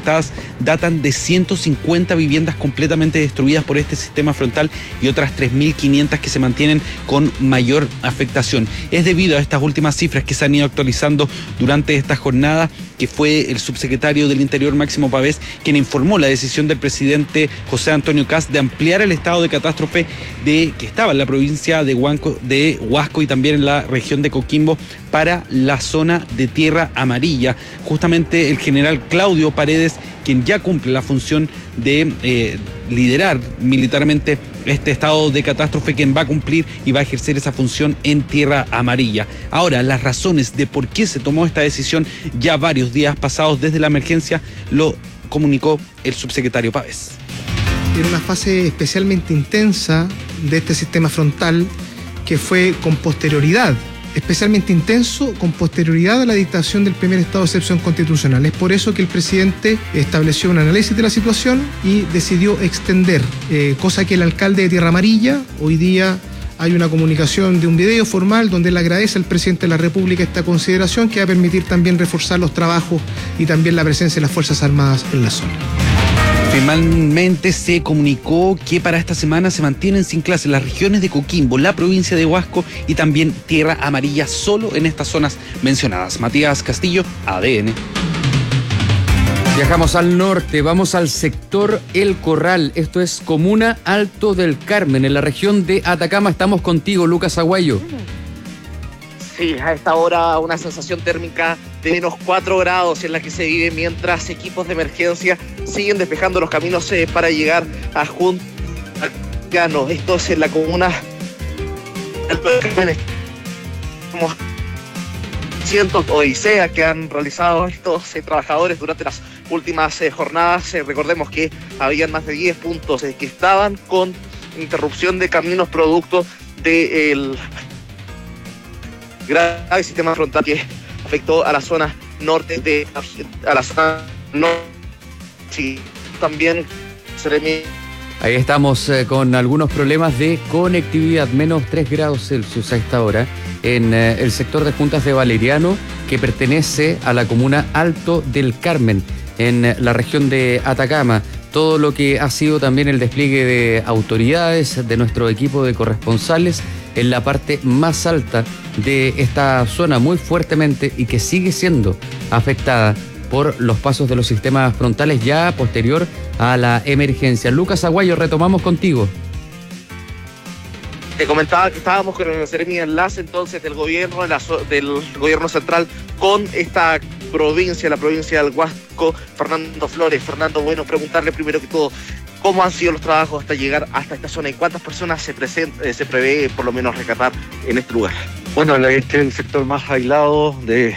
afectadas datan de 150 viviendas completamente destruidas por este sistema frontal y otras 3.500 que se mantienen con mayor afectación. Es debido a estas últimas cifras que se han ido actualizando durante esta jornada, que fue el subsecretario del Interior, Máximo Pavés, quien informó la decisión del presidente José Antonio Kast de ampliar el estado de catástrofe que estaba en la provincia de Huasco y también en la región de Coquimbo para la zona de Tierra Amarilla. Justamente el general Claudio Paredes, quien ya cumple la función de liderar militarmente este estado de catástrofe, quien va a cumplir y va a ejercer esa función en Tierra Amarilla. Ahora, las razones de por qué se tomó esta decisión ya varios días pasados desde la emergencia lo comunicó el subsecretario Pavés. Era una fase especialmente intensa de este sistema frontal que fue con posterioridad, especialmente intenso con posterioridad a la dictación del primer estado de excepción constitucional. Es por eso que el presidente estableció un análisis de la situación y decidió extender, cosa que el alcalde de Tierra Amarilla, hoy día hay una comunicación de un video formal donde él agradece al presidente de la República esta consideración que va a permitir también reforzar los trabajos y también la presencia de las Fuerzas Armadas en la zona. Finalmente se comunicó que para esta semana se mantienen sin clases las regiones de Coquimbo, la provincia de Huasco y también Tierra Amarilla, solo en estas zonas mencionadas. Matías Castillo, ADN. Viajamos al norte, vamos al sector El Corral. Esto es Comuna Alto del Carmen, en la región de Atacama. Estamos contigo, Lucas Aguayo. Sí, a esta hora una sensación térmica de menos 4 grados en la que se vive mientras equipos de emergencia siguen despejando los caminos para llegar a Juntanos. Esto es en la comuna como cientos odiseas que han realizado estos trabajadores durante las últimas jornadas. Recordemos que habían más de 10 puntos que estaban con interrupción de caminos producto del grave sistema frontal que afectó a la zona norte a la zona norte. Sí, también Seremi. Ahí estamos con algunos problemas de conectividad, menos 3 grados Celsius a esta hora, en el sector de Juntas de Valeriano, que pertenece a la comuna Alto del Carmen, en la región de Atacama. Todo lo que ha sido también el despliegue de autoridades, de nuestro equipo de corresponsales, en la parte más alta de esta zona, muy fuertemente, y que sigue siendo afectada por los pasos de los sistemas frontales ya posterior a la emergencia. Lucas Aguayo, retomamos contigo. Te comentaba que estábamos con el Seremi enlace entonces del gobierno central con esta provincia, la provincia del Huasco, Fernando Flores. Fernando, bueno, preguntarle primero que todo, ¿cómo han sido los trabajos hasta llegar hasta esta zona y cuántas personas se prevé por lo menos rescatar en este lugar? Bueno, este es el sector más aislado de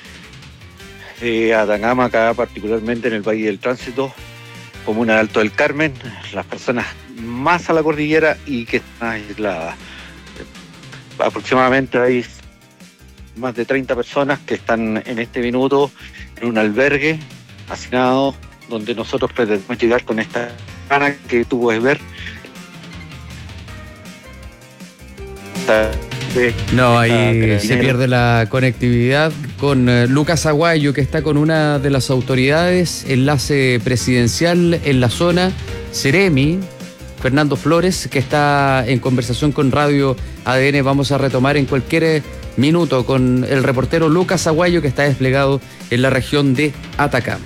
Atacama, acá particularmente en el Valle del Tránsito, comuna de Alto del Carmen, las personas más a la cordillera y que están aisladas. Aproximadamente hay más de 30 personas que están en este minuto en un albergue hacinado, donde nosotros pretendemos llegar con esta gana que tú puedes ver. No, ahí se pierde la conectividad con Lucas Aguayo, que está con una de las autoridades, enlace presidencial en la zona, Seremi, Fernando Flores, que está en conversación con Radio ADN. Vamos a retomar en cualquier minuto con el reportero Lucas Aguayo, que está desplegado en la región de Atacama.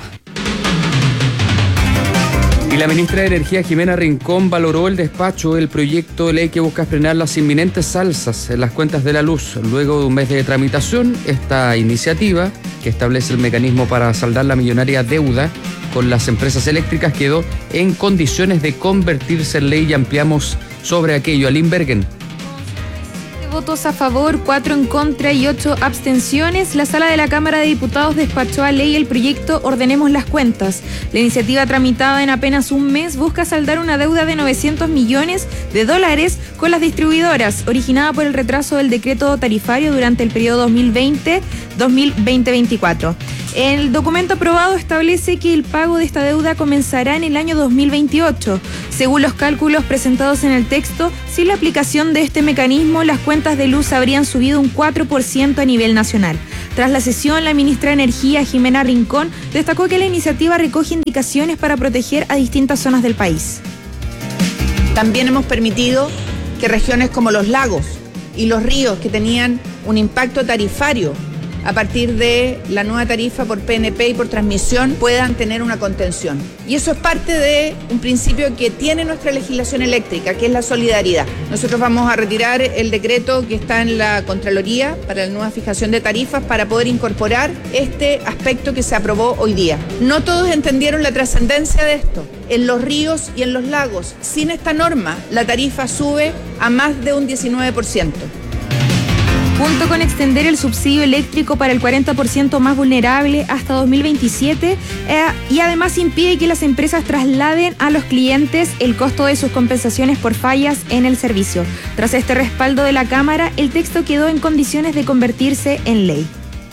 Y la ministra de Energía, Jimena Rincón, valoró el despacho del proyecto de ley que busca frenar las inminentes alzas en las cuentas de la luz. Luego de un mes de tramitación, esta iniciativa, que establece el mecanismo para saldar la millonaria deuda con las empresas eléctricas, quedó en condiciones de convertirse en ley, y ampliamos sobre aquello. Aline Bergen. Votos a favor, 4 en contra y 8 abstenciones. La sala de la Cámara de Diputados despachó a ley el proyecto Ordenemos las Cuentas. La iniciativa, tramitada en apenas un mes, busca saldar una deuda de $900 millones con las distribuidoras, originada por el retraso del decreto tarifario durante el periodo 2020-2024. El documento aprobado establece que el pago de esta deuda comenzará en el año 2028. Según los cálculos presentados en el texto, sin la aplicación de este mecanismo, las cuentas de luz habrían subido un 4% a nivel nacional. Tras la sesión, la ministra de Energía, Jimena Rincón, destacó que la iniciativa recoge indicaciones para proteger a distintas zonas del país. También hemos permitido que regiones como los lagos y los ríos, que tenían un impacto tarifario a partir de la nueva tarifa por PNP y por transmisión, puedan tener una contención. Y eso es parte de un principio que tiene nuestra legislación eléctrica, que es la solidaridad. Nosotros vamos a retirar el decreto que está en la Contraloría para la nueva fijación de tarifas para poder incorporar este aspecto que se aprobó hoy día. No todos entendieron la trascendencia de esto. En los ríos y en los lagos, sin esta norma, la tarifa sube a más de un 19%. Junto con extender el subsidio eléctrico para el 40% más vulnerable hasta 2027 y además impide que las empresas trasladen a los clientes el costo de sus compensaciones por fallas en el servicio. Tras este respaldo de la Cámara, el texto quedó en condiciones de convertirse en ley.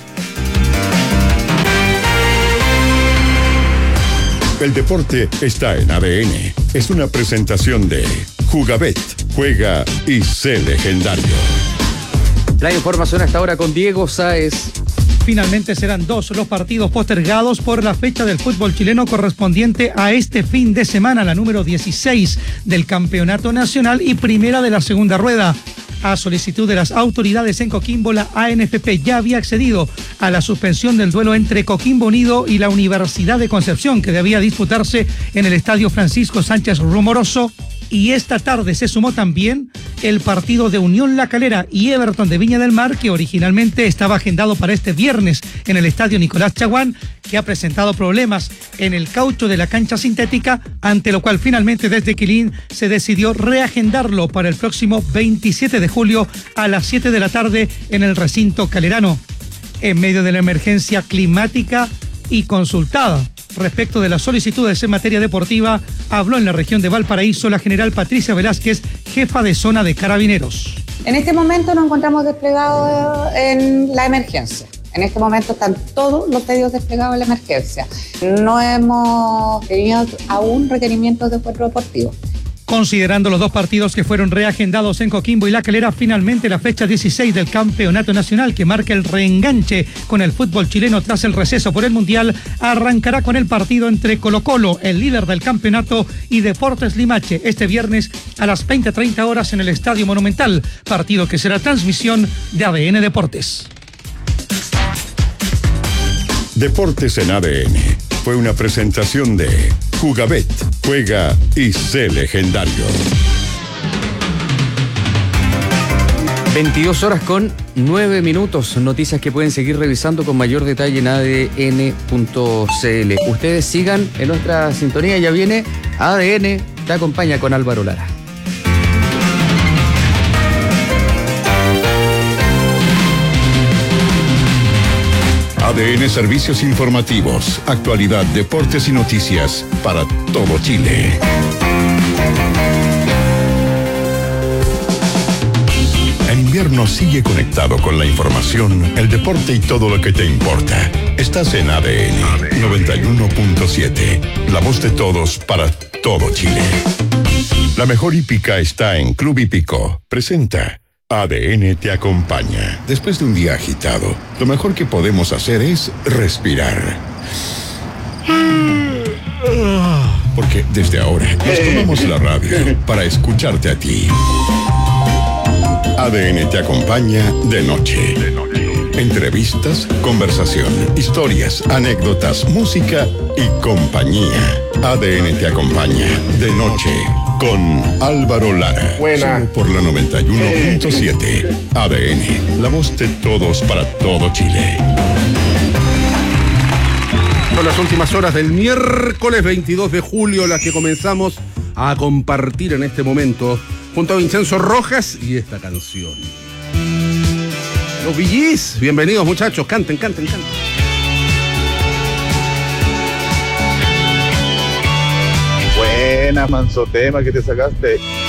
El deporte está en ADN. Es una presentación de Jugabet. Juega y sé legendario. La información hasta ahora con Diego Sáez. Finalmente serán 2 los partidos postergados por la fecha del fútbol chileno correspondiente a este fin de semana, la número 16 del Campeonato Nacional y primera de la segunda rueda. A solicitud de las autoridades en Coquimbo, la ANFP ya había accedido a la suspensión del duelo entre Coquimbo Unido y la Universidad de Concepción, que debía disputarse en el Estadio Francisco Sánchez Rumoroso. Y esta tarde se sumó también el partido de Unión La Calera y Everton de Viña del Mar, que originalmente estaba agendado para este viernes en el Estadio Nicolás Chaguán, que ha presentado problemas en el caucho de la cancha sintética, ante lo cual finalmente desde Quilín se decidió reagendarlo para el próximo 27 de julio a las 7 de la tarde en el recinto calerano. En medio de la emergencia climática y consultada respecto de las solicitudes en materia deportiva, habló en la región de Valparaíso la general Patricia Velázquez, jefa de zona de Carabineros. En este momento nos encontramos desplegados en la emergencia. En este momento están todos los pedidos desplegados en la emergencia. No hemos tenido aún requerimientos de cuerpo deportivo. Considerando los 2 partidos que fueron reagendados en Coquimbo y La Calera, finalmente la fecha 16 del Campeonato Nacional, que marca el reenganche con el fútbol chileno tras el receso por el Mundial, arrancará con el partido entre Colo-Colo, el líder del campeonato, y Deportes Limache, este viernes a las 20:30 horas en el Estadio Monumental, partido que será transmisión de ADN Deportes. Deportes en ADN fue una presentación de Jugabet. Juega y sé legendario. 22 horas con 9 minutos. Noticias que pueden seguir revisando con mayor detalle en adn.cl. Ustedes sigan en nuestra sintonía. Ya viene ADN Te Acompaña con Álvaro Lara. ADN Servicios Informativos, actualidad, deportes y noticias para todo Chile. El invierno sigue conectado con la información, el deporte y todo lo que te importa. Estás en ADN 91.7, la voz de todos para todo Chile. La mejor hípica está en Club Hípico. Presenta ADN Te Acompaña. Después de un día agitado, lo mejor que podemos hacer es respirar. Porque desde ahora nos tomamos la radio para escucharte a ti. ADN Te Acompaña de noche. Entrevistas, conversación, historias, anécdotas, música y compañía. ADN Te Acompaña de noche con Álvaro Lara. Buena. Solo por la 91.7. ADN, la voz de todos para todo Chile. Son las últimas horas del miércoles 22 de julio, las que comenzamos a compartir en este momento junto a Vincenzo Rojas y esta canción. Los Bee Gees, bienvenidos muchachos, canten. Buena, manso tema que te sacaste.